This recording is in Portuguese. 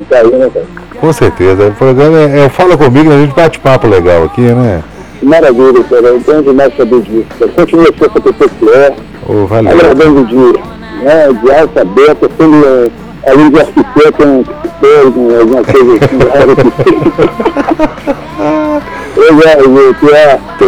tá aí, né, cara? Com certeza. O programa Fala Comigo, a gente bate papo legal aqui, né? Maravilha, cara. Eu tenho demais saber disso. Continua a ser essa pessoa que é. Valeu. Agradando de alta aberta, sendo além de arquiteto, um psicólogo, alguma coisa assim. Legal, gente.